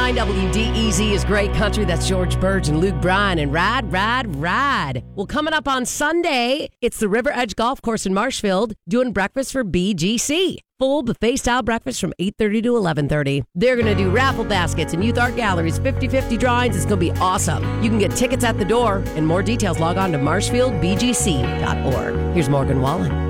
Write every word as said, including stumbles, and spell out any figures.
nine W D E Z is great country. That's George Burge and Luke Bryan and Ride, Ride, Ride. Well, coming up on Sunday, it's the River Edge Golf Course in Marshfield doing breakfast for B G C. Full buffet-style breakfast from eight thirty to eleven thirty. They're going to do raffle baskets and youth art galleries, fifty-fifty drawings. It's going to be awesome. You can get tickets at the door. And more details, log on to marshfield b g c dot org. Here's Morgan Wallen.